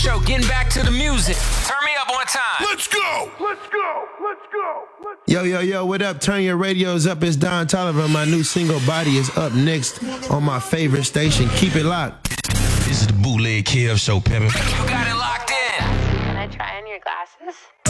Show, getting back to the music. Turn me up one time. Let's go! Let's go! Let's go! Yo, what up? Turn your radios up. It's Don Toliver. My new single, Body, is up next on my favorite station. Keep it locked. This is the Bootleg Kev Show, pimpin'. You got it locked in. Can I try on your glasses?